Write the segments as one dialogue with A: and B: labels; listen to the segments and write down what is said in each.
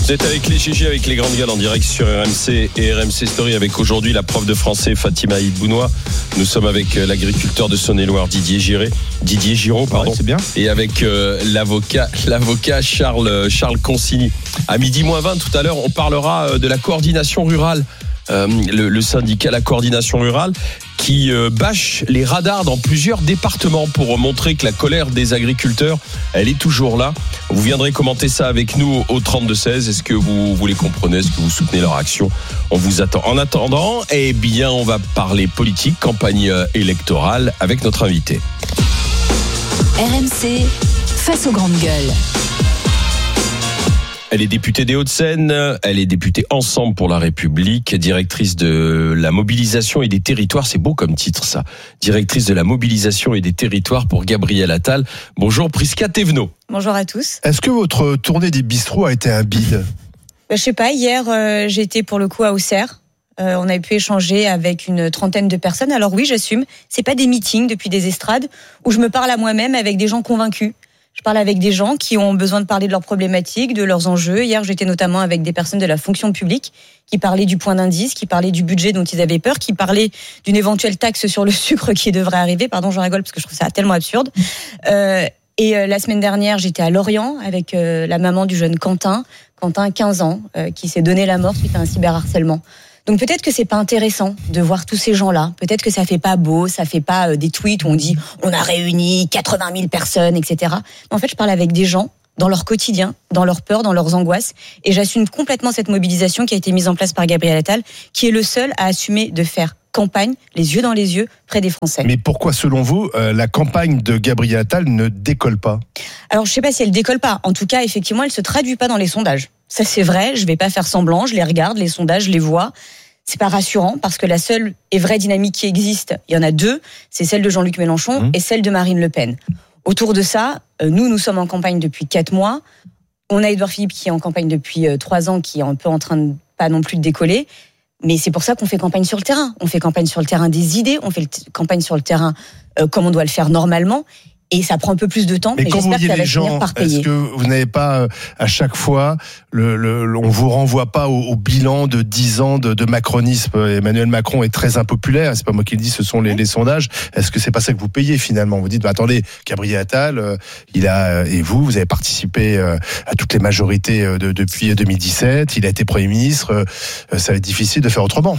A: Vous êtes avec les GG, avec les grandes gueules en direct sur RMC et RMC Story avec aujourd'hui la prof de français Fatima Hidbounoua. Nous sommes avec l'agriculteur de Saône-et-Loire Didier Giraud, pardon.
B: Ouais, c'est bien.
A: Et avec l'avocat Charles Consigny. À 12h20 tout à l'heure, on parlera de la coordination rurale. Le syndicat La Coordination Rurale qui bâche les radars dans plusieurs départements pour montrer que la colère des agriculteurs, elle est toujours là. Vous viendrez commenter ça avec nous au 32-16. Est-ce que vous les comprenez? Est-ce que vous soutenez leur action? On vous attend. En attendant, eh bien, on va parler politique, campagne électorale avec notre invité.
C: RMC, face aux grandes gueules.
A: Elle est députée des Hauts-de-Seine, elle est députée Ensemble pour la République, directrice de la mobilisation et des territoires, c'est beau comme titre ça, directrice de la mobilisation et des territoires pour Gabriel Attal. Bonjour Prisca Thévenot.
D: Bonjour à tous.
B: Est-ce que votre tournée des bistrots a été un bide?
D: Je sais pas, hier j'étais pour le coup à Auxerre. On a pu échanger avec une trentaine de personnes. Alors oui, j'assume, c'est pas des meetings depuis des estrades où je me parle à moi-même avec des gens convaincus. Je parle avec des gens qui ont besoin de parler de leurs problématiques, de leurs enjeux. Hier, j'étais notamment avec des personnes de la fonction publique qui parlaient du point d'indice, qui parlaient du budget dont ils avaient peur, qui parlaient d'une éventuelle taxe sur le sucre qui devrait arriver. Pardon, je rigole parce que je trouve ça tellement absurde. Et la semaine dernière, j'étais à Lorient avec la maman du jeune Quentin, 15 ans, qui s'est donné la mort suite à un cyberharcèlement. Donc peut-être que c'est pas intéressant de voir tous ces gens-là. Peut-être que ça fait pas beau, ça fait pas des tweets où on dit on a réuni 80 000 personnes, etc. Mais en fait, je parle avec des gens dans leur quotidien, dans leurs peurs, dans leurs angoisses. Et j'assume complètement cette mobilisation qui a été mise en place par Gabriel Attal, qui est le seul à assumer de faire campagne, les yeux dans les yeux, près des Français.
B: Mais pourquoi, selon vous, la campagne de Gabriel Attal ne décolle pas?
D: Alors, je sais pas si elle décolle pas. En tout cas, effectivement, elle se traduit pas dans les sondages. Ça, c'est vrai. Je vais pas faire semblant. Je les regarde, les sondages, je les vois. C'est pas rassurant parce que la seule et vraie dynamique qui existe, il y en a deux. C'est celle de Jean-Luc Mélenchon et celle de Marine Le Pen. Autour de ça, nous sommes en campagne depuis 4 mois. On a Édouard Philippe qui est en campagne depuis 3 ans, qui est un peu en train de pas non plus de décoller. Mais c'est pour ça qu'on fait campagne sur le terrain. On fait campagne sur le terrain des idées, on fait campagne sur le terrain comme on doit le faire normalement. Et ça prend un peu plus de temps, mais j'espère que ça va finir par payer.
B: Est-ce que vous n'avez pas, à chaque fois, on vous renvoie pas au bilan de 10 ans de macronisme? Emmanuel Macron est très impopulaire, c'est pas moi qui le dis, ce sont les sondages. Est-ce que c'est pas ça que vous payez finalement? Vous dites, attendez, Gabriel Attal, et vous avez participé à toutes les majorités depuis 2017, il a été Premier ministre, ça va être difficile de faire autrement.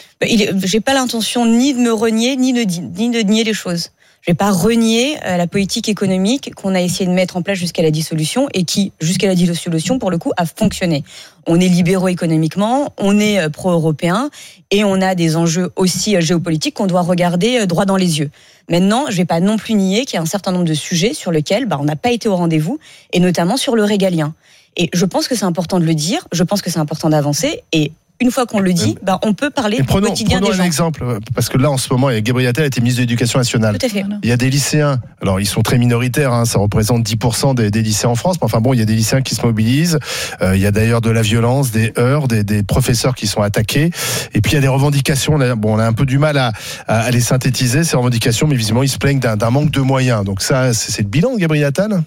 D: J'ai pas l'intention ni de me renier, ni de nier les choses. Je vais pas renier la politique économique qu'on a essayé de mettre en place jusqu'à la dissolution et qui, jusqu'à la dissolution, pour le coup, a fonctionné. On est libéraux économiquement, on est pro-européens et on a des enjeux aussi géopolitiques qu'on doit regarder droit dans les yeux. Maintenant, je vais pas non plus nier qu'il y a un certain nombre de sujets sur lesquels on n'a pas été au rendez-vous et notamment sur le régalien. Et je pense que c'est important de le dire, je pense que c'est important d'avancer et une fois qu'on le dit, on peut parler du quotidien des gens.
B: Prenons un exemple, parce que là, en ce moment, Gabriel Attal a été ministre de l'Éducation nationale.
D: Tout à fait.
B: Il y a des lycéens, alors ils sont très minoritaires, ça représente 10% des lycéens en France, mais enfin bon, il y a des lycéens qui se mobilisent, il y a d'ailleurs de la violence, des heurts, des professeurs qui sont attaqués, et puis il y a des revendications, on a un peu du mal à les synthétiser, ces revendications, mais visiblement ils se plaignent d'un manque de moyens. Donc ça, c'est le bilan de Gabriel Attal?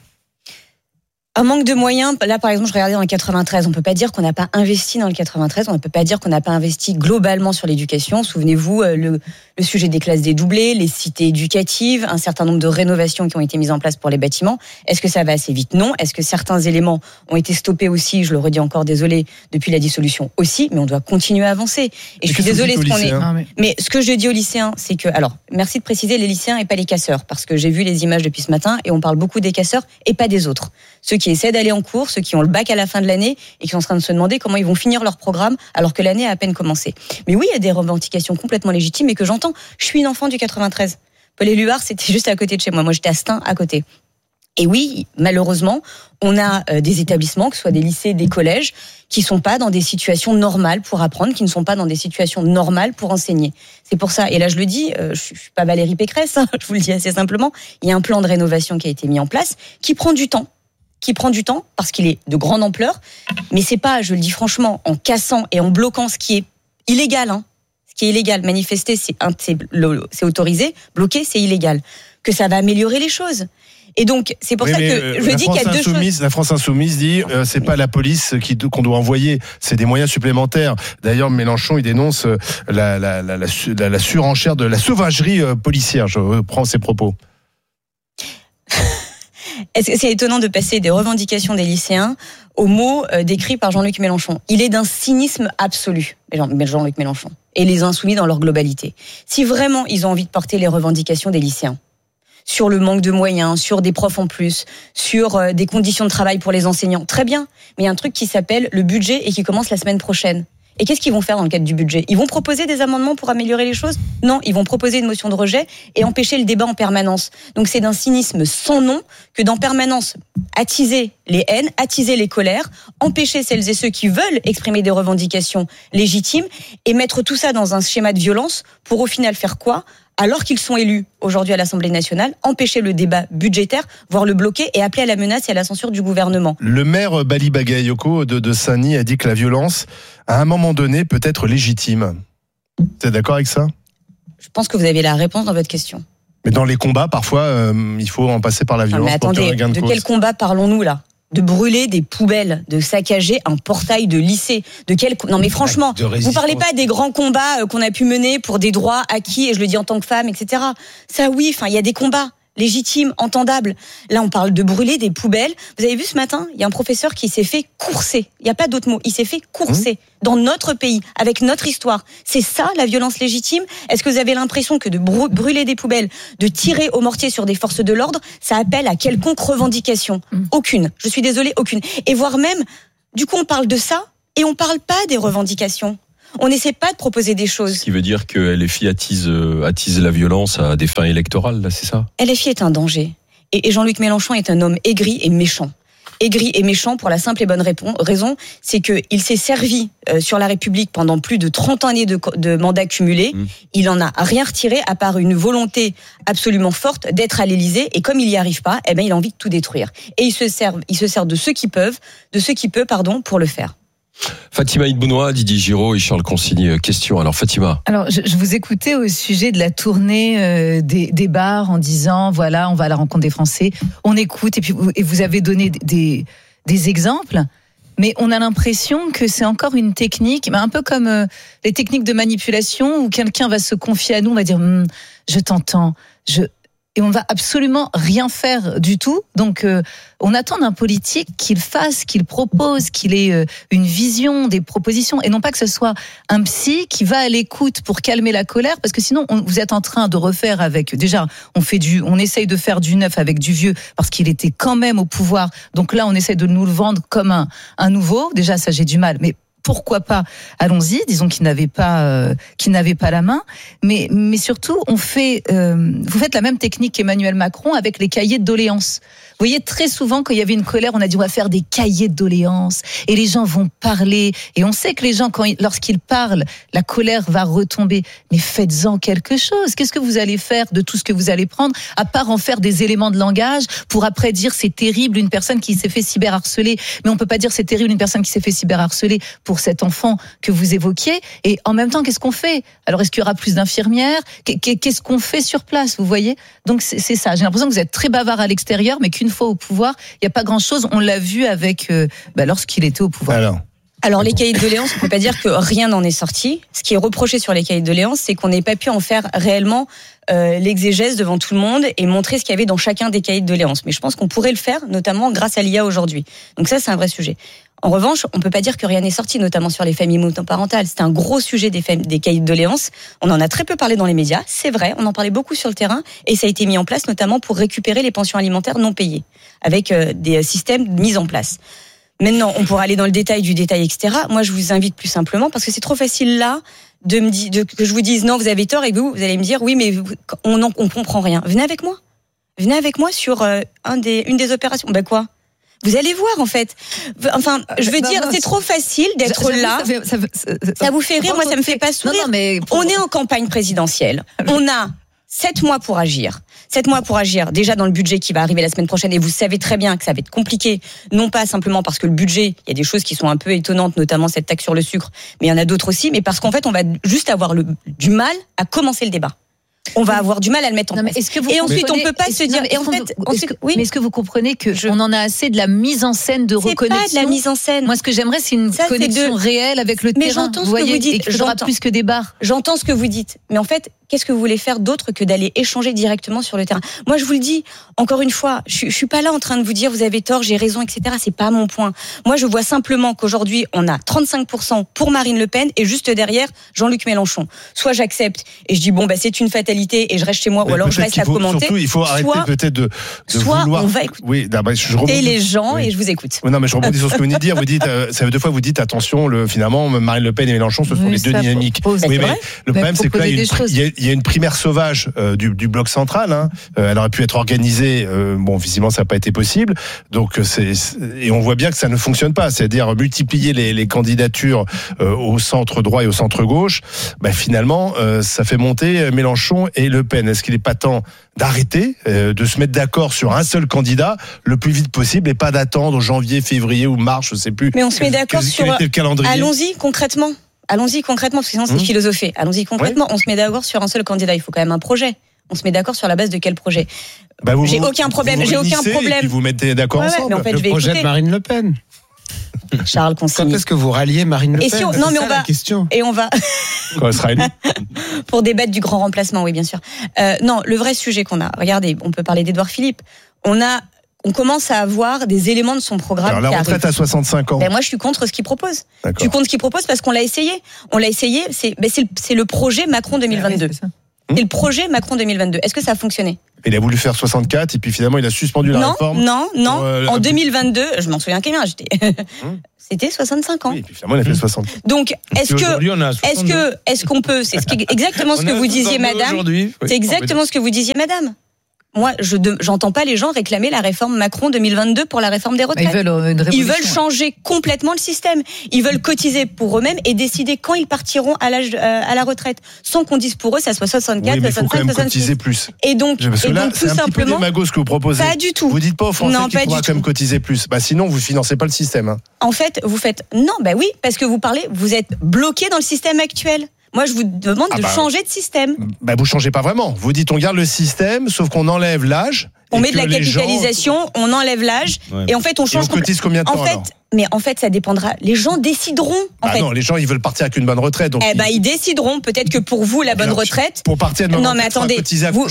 D: Un manque de moyens, là par exemple je regardais dans le 93, on peut pas dire qu'on n'a pas investi dans le 93, on ne peut pas dire qu'on n'a pas investi globalement sur l'éducation. Souvenez-vous, le sujet des classes dédoublées, les cités éducatives, un certain nombre de rénovations qui ont été mises en place pour les bâtiments. Est-ce que ça va assez vite? Non. Est-ce que certains éléments ont été stoppés aussi? Je le redis encore, désolé, depuis la dissolution aussi, mais on doit continuer à avancer. Et je suis désolée ce qu'on est. Mais ce que je dis aux lycéens, c'est que, alors, merci de préciser les lycéens et pas les casseurs, parce que j'ai vu les images depuis ce matin et on parle beaucoup des casseurs et pas des autres. Ceux qui essaient d'aller en cours, ceux qui ont le bac à la fin de l'année et qui sont en train de se demander comment ils vont finir leur programme alors que l'année a à peine commencé. Mais oui, il y a des revendications complètement légitimes et que j'entends. Je suis une enfant du 93. Pelé-Luard, c'était juste à côté de chez moi. Moi, j'étais à Stein, à côté. Et oui, malheureusement, on a des établissements, que ce soit des lycées, des collèges, qui sont pas dans des situations normales pour apprendre, qui ne sont pas dans des situations normales pour enseigner. C'est pour ça, et là je le dis, je suis pas Valérie Pécresse, je vous le dis assez simplement, il y a un plan de rénovation qui a été mis en place, qui prend du temps parce qu'il est de grande ampleur, mais c'est pas, je le dis franchement, en cassant et en bloquant ce qui est illégal, ce qui est illégal, manifester c'est autorisé, bloquer c'est illégal, que ça va améliorer les choses. Et donc, c'est pour ça que je dis qu'il y a deux choses.
B: La France Insoumise dit c'est pas la police qu'on doit envoyer, c'est des moyens supplémentaires. D'ailleurs, Mélenchon, il dénonce la surenchère de la sauvagerie policière. Je reprends ses propos.
D: Est-ce que c'est étonnant de passer des revendications des lycéens aux mots décrits par Jean-Luc Mélenchon? Il est d'un cynisme absolu, Jean-Luc Mélenchon, et les Insoumis dans leur globalité. Si vraiment ils ont envie de porter les revendications des lycéens, sur le manque de moyens, sur des profs en plus, sur des conditions de travail pour les enseignants, très bien, mais il y a un truc qui s'appelle le budget et qui commence la semaine prochaine. Et qu'est-ce qu'ils vont faire dans le cadre du budget? Ils vont proposer des amendements pour améliorer les choses? Non, ils vont proposer une motion de rejet et empêcher le débat en permanence. Donc c'est d'un cynisme sans nom que d'en permanence attiser les haines, attiser les colères, empêcher celles et ceux qui veulent exprimer des revendications légitimes et mettre tout ça dans un schéma de violence pour au final faire quoi? Alors qu'ils sont élus aujourd'hui à l'Assemblée nationale, empêcher le débat budgétaire, voire le bloquer et appeler à la menace et à la censure du gouvernement.
B: Le maire Bali Bagayoko de Saint-Denis a dit que la violence, à un moment donné, peut être légitime. Vous êtes d'accord avec ça?
D: Je pense que vous avez la réponse dans votre question.
B: Mais dans les combats, parfois, il faut en passer par la violence.
D: Mais attendez, de quel combat parlons-nous là? De brûler des poubelles, de saccager un portail de lycée. Non mais franchement, vous parlez pas des grands combats qu'on a pu mener pour des droits acquis, et je le dis en tant que femme, etc. Ça oui, il y a des combats légitimes, entendables. Là, on parle de brûler des poubelles. Vous avez vu ce matin, il y a un professeur qui s'est fait courser. Il n'y a pas d'autre mot. Il s'est fait courser dans notre pays, avec notre histoire. C'est ça, la violence légitime? Est-ce que vous avez l'impression que de brûler des poubelles, de tirer au mortier sur des forces de l'ordre, ça appelle à quelconque revendication? Aucune. Je suis désolée, aucune. Et voire même, du coup, on parle de ça et on parle pas des revendications. On n'essaie pas de proposer des choses.
A: Ce qui veut dire que LFI attise la violence à des fins électorales, là, c'est ça?
D: LFI est un danger. Et Jean-Luc Mélenchon est un homme aigri et méchant. Aigri et méchant pour la simple et bonne raison, c'est qu'il s'est servi sur la République pendant plus de 30 années de mandat cumulé. Il en a rien retiré à part une volonté absolument forte d'être à l'Élysée. Et comme il n'y arrive pas, il a envie de tout détruire. Et il se sert de ceux qui peuvent, pour le faire.
A: Fatima Idbounoua, Didier Giraud et Charles Consigny, question. Alors Fatima.
E: Alors je vous écoutais au sujet de la tournée des bars en disant voilà, on va à la rencontre des Français, on écoute et vous avez donné des exemples, mais on a l'impression que c'est encore une technique, un peu comme les techniques de manipulation où quelqu'un va se confier à nous, on va dire je t'entends, et on va absolument rien faire du tout. Donc, on attend d'un politique qu'il fasse, qu'il propose, qu'il ait une vision, des propositions, et non pas que ce soit un psy qui va à l'écoute pour calmer la colère, parce que sinon, vous êtes en train de refaire avec. Déjà, on essaye de faire du neuf avec du vieux, parce qu'il était quand même au pouvoir. Donc là, on essaye de nous le vendre comme un nouveau. Déjà, ça, j'ai du mal, mais pourquoi pas? Allons-y, disons qu'il n'avait pas la main, mais surtout vous faites la même technique qu'Emmanuel Macron avec les cahiers de doléances. Vous voyez, très souvent quand il y avait une colère, on a dit on va faire des cahiers de doléances et les gens vont parler, et on sait que les gens lorsqu'ils parlent, la colère va retomber. Mais faites-en quelque chose. Qu'est-ce que vous allez faire de tout ce que vous allez prendre, à part en faire des éléments de langage pour après dire c'est terrible une personne qui s'est fait cyberharceler, mais on peut pas dire c'est terrible une personne qui s'est fait cyberharceler pour cet enfant que vous évoquiez. Et en même temps, qu'est-ce qu'on fait? Alors, est-ce qu'il y aura plus d'infirmières? Qu'est-ce qu'on fait sur place, vous voyez? Donc, c'est ça. J'ai l'impression que vous êtes très bavard à l'extérieur, mais qu'une fois au pouvoir, il n'y a pas grand-chose. On l'a vu avec lorsqu'il était au pouvoir.
D: Alors, les cahiers de doléances, on ne peut pas dire que rien n'en est sorti. Ce qui est reproché sur les cahiers de doléances, c'est qu'on n'ait pas pu en faire réellement l'exégèse devant tout le monde et montrer ce qu'il y avait dans chacun des cahiers de doléances. Mais je pense qu'on pourrait le faire, notamment grâce à l'IA aujourd'hui. Donc ça, c'est un vrai sujet. En revanche, on ne peut pas dire que rien n'est sorti, notamment sur les familles monoparentales. C'est un gros sujet des cahiers de doléances. On en a très peu parlé dans les médias, c'est vrai, on en parlait beaucoup sur le terrain, et ça a été mis en place notamment pour récupérer les pensions alimentaires non payées, avec des systèmes mis en place. Maintenant, on pourra aller dans le détail du détail, etc. Moi, je vous invite plus simplement, parce que c'est trop facile là, que je vous dise non, vous avez tort, et vous allez me dire oui, mais on comprend rien. Venez avec moi sur une des opérations. Quoi? Vous allez voir, en fait. Enfin, je veux dire, c'est trop facile d'être là. Ça vous fait rire, moi, ça me fait pas sourire. On est en campagne présidentielle. On a 7 mois pour agir. 7 mois pour agir, déjà dans le budget qui va arriver la semaine prochaine. Et vous savez très bien que ça va être compliqué. Non pas simplement parce que le budget, il y a des choses qui sont un peu étonnantes, notamment cette taxe sur le sucre. Mais il y en a d'autres aussi. Mais parce qu'en fait, on va juste avoir du mal à commencer le débat. on va avoir du mal à le mettre en
E: Non, mais
D: place.
E: est-ce que vous
D: Et ensuite,
E: comprenez-
D: on peut pas se dire. Et en fait, ensuite, oui.
E: Mais est-ce que vous comprenez que
D: Je-
E: on en a assez de la mise en scène de
D: C'est
E: reconnexion?
D: pas de la mise en scène.
E: Moi, ce que j'aimerais, c'est une
D: Ça, c'est
E: connexion
D: de-
E: réelle avec le
D: Mais
E: terrain.
D: j'entends ce
E: Vous
D: que
E: voyez,
D: vous dites,
E: et qu'il faudra
D: j'entends.
E: plus que des bars.
D: J'entends ce que vous dites, mais en fait, qu'est-ce que vous voulez faire d'autre que d'aller échanger directement sur le terrain? Moi, je vous le dis, encore une fois, je suis pas là en train de vous dire vous avez tort, j'ai raison, etc. C'est pas mon point. Moi, je vois simplement qu'aujourd'hui, on a 35% pour Marine Le Pen et juste derrière Jean-Luc Mélenchon. Soit j'accepte et je dis bon, bah, c'est une fatalité et je reste chez moi, ou alors je
B: Peut-être
D: reste
B: qu'il
D: à
B: faut-
D: commenter.
B: Surtout, il faut arrêter
D: Soit-
B: peut-être de
D: soit
B: vouloir.
D: on va écouter
B: Oui, d'abord, je rebondis.
D: les gens
B: Oui.
D: et je vous écoute.
B: Oui, non, mais je rebondis sur ce que vous venez de dire. Vous dites, ça fait 2 fois, vous dites, attention, finalement, Marine Le Pen et Mélenchon, ce sont
E: Oui,
B: les deux
E: ça
B: dynamiques.
E: propose.
B: Oui,
D: C'est
B: mais
D: vrai.
B: le problème, c'est que là,
E: proposer des choses.
B: il y a une primaire sauvage du bloc central. Hein. Elle aurait pu être organisée. Bon, visiblement, ça n'a pas été possible. Donc, et on voit bien que ça ne fonctionne pas. C'est-à-dire multiplier les candidatures au centre droit et au centre gauche. Ben, finalement, ça fait monter Mélenchon et Le Pen. Est-ce qu'il n'est pas temps d'arrêter, de se mettre d'accord sur un seul candidat le plus vite possible et pas d'attendre janvier, février ou mars, je ne sais plus.
D: Mais on se met d'accord sur.
B: Quel était le calendrier?
D: Allons-y concrètement. Allons-y concrètement, parce que sinon c'est philosophé. Allons-y concrètement. On se met d'accord sur un seul candidat. Il faut quand même un projet. On se met d'accord sur la base de quel projet?
B: Bah,
D: J'ai aucun problème, j'ai aucun
B: réunissez
D: problème.
B: Et puis vous mettez d'accord
D: Ouais, ouais,
B: ensemble.
D: mais en fait, je
F: Le
D: vais
F: projet
D: écouter.
F: de Marine Le Pen.
D: Charles
F: Quand
D: Consigny.
F: est-ce que vous ralliez Marine Le
D: Et
F: Pen
D: si on-
F: C'est
D: non, mais
F: ça
D: on
F: la
D: va-
F: question.
D: Et on va
B: Quand elle sera élue.
D: pour débattre du grand remplacement, oui, bien sûr. Non, le vrai sujet qu'on a. Regardez, on peut parler d'Édouard Philippe. On commence à avoir des éléments de son programme.
B: Alors la
D: qui
B: retraite
D: arrivent.
B: à 65 ans.
D: Ben moi, je suis contre ce qu'il propose. Je
B: D'accord.
D: suis contre ce qu'il propose parce qu'on l'a essayé. On l'a essayé. C'est le projet Macron 2022.
E: C'est ça.
D: C'est le projet Macron 2022. Est-ce que ça a fonctionné?
B: Il a voulu faire 64 et puis finalement il a suspendu la
D: Non,
B: réforme.
D: non.
B: Pour,
D: En 2022, je m'en souviens très bien. C'était 65 ans.
B: Oui, et puis finalement il a fait 60.
D: Donc, est-ce qu'on peut, c'est exactement ce que vous disiez, madame. C'est exactement ce que vous disiez, madame. Moi, j'entends pas les gens réclamer la réforme Macron 2022 pour la réforme des retraites.
E: Ils veulent une révolution.
D: Ils veulent changer complètement le système. Ils veulent cotiser pour eux-mêmes et décider quand ils partiront à la retraite, sans qu'on dise pour eux ça soit 64,
B: Oui, mais il faut quand
D: 65,
B: même
D: 66.
B: cotiser plus.
D: Et donc,
B: Parce que là,
D: tout
B: c'est un petit peu
D: simplement,
B: démago ce que vous proposez.
D: pas du tout.
B: Vous dites pas aux Français
D: Non,
B: qu'il
D: pas
B: faudra
D: du
B: quand même
D: tout.
B: cotiser plus. Bah sinon vous financez pas le système. Hein.
D: En fait, vous faites non, bah oui, parce que vous êtes bloqué dans le système actuel. Moi, je vous demande de changer de système.
B: Bah vous changez pas vraiment. Vous dites on garde le système, sauf qu'on enlève l'âge.
D: On
B: et
D: met de
B: que
D: la
B: les gens-
D: capitalisation, on enlève l'âge, et en fait, on
B: Et
D: change.
B: on cotise combien de temps
D: En fait,
B: alors
D: mais en fait, ça dépendra. Les gens décideront. En
B: Ah
D: fait,
B: non, les gens ils veulent partir avec une bonne retraite. Donc
D: ils décideront. Peut-être que pour vous, la bonne retraite.
B: Pour partir de
D: Non, mais attendez,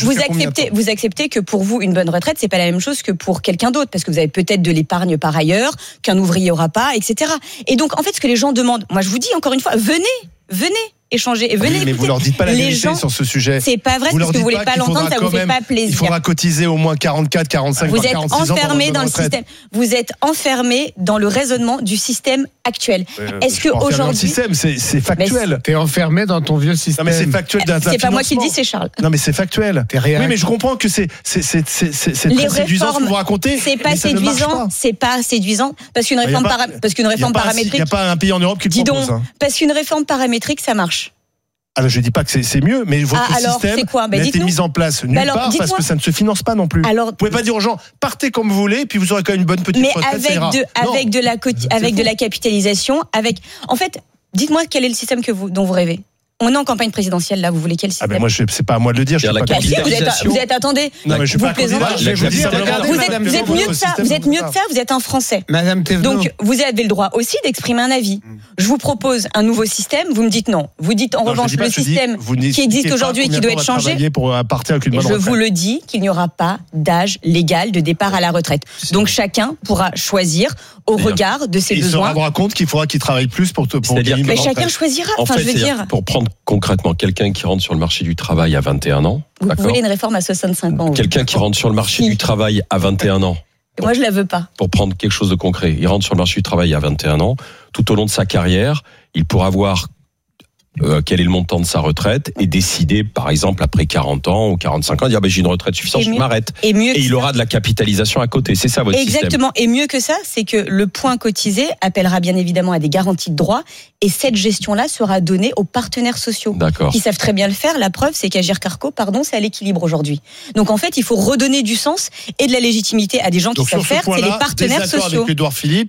D: vous acceptez que pour vous, une bonne retraite, c'est pas la même chose que pour quelqu'un d'autre, parce que vous avez peut-être de l'épargne par ailleurs, qu'un ouvrier aura pas, etc. Et donc, en fait, ce que les gens demandent, moi, je vous dis encore une fois, venez échanger et venez
B: Oui, mais
D: écouter.
B: vous leur dites pas la
D: Les
B: vérité
D: gens,
B: sur ce sujet.
D: c'est pas vrai, parce
B: leur
D: que vous
B: dites
D: voulez pas
B: qu'il
D: l'entendre,
B: faudra
D: ça vous
B: quand
D: fait
B: même-
D: pas
B: Il
D: plaisir.
B: faudra cotiser au moins 44, 45,
D: Vous êtes
B: 46 ans pour
D: enfermé
B: avoir
D: dans
B: une
D: le
B: retraite.
D: système. Vous êtes enfermé dans le raisonnement du système actuel. Est-ce
B: Je
D: que
B: suis pas enfermé dans le
D: aujourd'hui,
B: système, c'est factuel.
F: T'es enfermé dans ton vieux
B: Non
F: système.
B: mais c'est factuel d'un
D: c'est pas moi qui le dis,
B: financement.
D: c'est Charles.
B: Non mais c'est factuel.
F: T'es réel.
B: Oui mais je comprends que c'est très séduisant ce que vous racontez.
D: C'est pas
B: mais ça ne marche
D: séduisant,
B: pas.
D: c'est pas séduisant parce qu'une réforme
B: Il y a
D: paramétrique.
B: pas un pays en Europe qui le
D: Dis
B: propose.
D: donc,
B: Hein.
D: parce qu'une réforme paramétrique, ça marche.
B: Alors je dis pas que c'est mieux, mais votre
D: alors,
B: système
D: c'est quoi
B: n'a été
D: dites-nous.
B: mis en place nulle
D: alors,
B: part parce
D: dites-moi.
B: que ça ne se finance pas non plus.
D: Alors,
B: vous pouvez pas dire aux gens partez comme vous voulez, puis vous aurez quand même une bonne petite
D: mais
B: retraite. ça ira. Non.
D: avec de la capitalisation, en fait, dites-moi quel est le système dont vous rêvez. On est en campagne présidentielle là, vous voulez quel
B: Ah
D: système?
B: ben moi c'est pas à moi de le dire. Je
A: Dire
B: suis
A: la
B: pas
D: Bah si,
A: capitalisation.
D: attendez.
B: Non mais je suis
D: vous
B: pas
D: plaisantez.
B: candidat. Je
A: La
B: vous dis
A: capitalisation.
B: simplement.
F: Regardez,
D: Vous
F: Madame
D: êtes
F: Thévenot,
D: mieux que ça, vous êtes mieux que ça, vous êtes un Français.
F: Madame Thévenot.
D: Donc, vous avez le droit aussi d'exprimer un avis. Je vous propose un nouveau système, vous me dites non. Vous dites en
B: Non, je
D: revanche
B: dis pas,
D: le
B: je dis,
D: système
B: vous
D: qui
B: n'expliquez
D: existe
B: pas
D: aujourd'hui et qui
B: combien
D: doit
B: de temps
D: être
B: on va
D: changé.
B: travailler pour partir avec une
D: Et
B: bonne
D: je
B: retraite.
D: vous le dis qu'il n'y aura pas d'âge légal de départ à la retraite. Donc chacun pourra choisir au regard de ses
B: Il se
D: besoins.
B: rendra compte qu'il faudra qu'il travaille plus pour
A: C'est-à-dire
B: gagner une
D: Mais
B: bonne
D: chacun
B: retraite.
D: choisira.
A: En
D: Enfin,
A: fait,
D: je veux
A: c'est-à-dire,
D: dire,
A: pour prendre concrètement quelqu'un qui rentre sur le marché du travail à 21 ans,
D: vous
A: d'accord,
D: voulez une réforme à 65 ans. oui.
A: quelqu'un qui rentre sur le marché
D: Si.
A: du travail à 21 ans,
D: Et moi, je la veux pas.
A: pour prendre quelque chose de concret, il rentre sur le marché du travail à 21 ans, tout au long de sa carrière, il pourra voir quel est le montant de sa retraite et décider, par exemple, après 40 ans ou 45 ans, dire j'ai une retraite suffisante,
D: Et
A: je
D: mieux-
A: m'arrête.
D: Et mieux
A: Et
D: que
A: il
D: ça.
A: aura de la capitalisation à côté. C'est ça votre système.
D: Exactement. Et mieux que ça, c'est que le point cotisé appellera bien évidemment à des garanties de droit et cette gestion-là sera donnée aux partenaires sociaux.
A: D'accord.
D: Qui savent très bien le faire. La preuve, c'est qu'Agir Carco, c'est à l'équilibre aujourd'hui. Donc en fait, il faut redonner du sens et de la légitimité à des gens qui
B: Donc
D: savent
B: sur ce
D: faire. C'est
B: point-là,
D: les partenaires
B: désaccord
D: sociaux.
B: avec Édouard Philippe.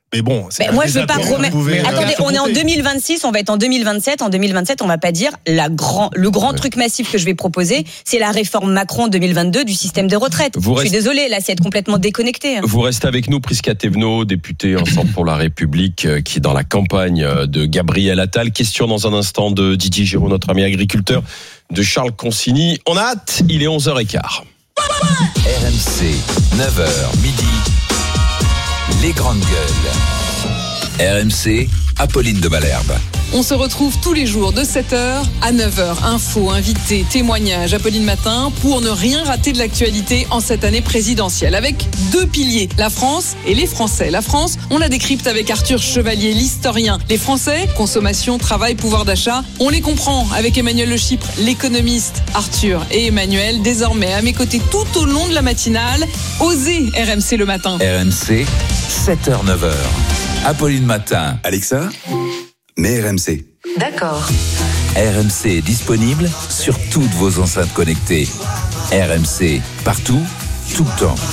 B: Mais bon,
D: moi, je veux pas
B: remettre.
D: Attendez, on est en 2026, on va être en 2027. En 2027, on va pas dire le grand truc massif que je vais proposer, c'est la réforme Macron 2022 du système de retraite. Je suis désolée, là, c'est être complètement déconnecté.
A: Vous restez avec nous, Prisca Thévenot, députée Ensemble pour la République, qui est dans la campagne de Gabriel Attal. Question dans un instant de Didier Giraud, notre ami agriculteur, de Charles Consigny. On a hâte, il est 11h15.
G: RMC, 9h, midi. Les grandes gueules. RMC, Apolline de Malherbe.
H: On se retrouve tous les jours de 7h à 9h. Infos, invités, témoignages, Apolline Matin, pour ne rien rater de l'actualité en cette année présidentielle. Avec deux piliers, la France et les Français. La France, on la décrypte avec Arthur Chevalier, l'historien. Les Français, consommation, travail, pouvoir d'achat, on les comprend avec Emmanuel Le Chypre, l'économiste. Arthur et Emmanuel, désormais à mes côtés tout au long de la matinale. Osez RMC le matin.
G: RMC, 7h, 9h. Apolline Matin.
I: Alexa, mets RMC.
C: D'accord.
G: RMC est disponible sur toutes vos enceintes connectées. RMC, partout, tout le temps.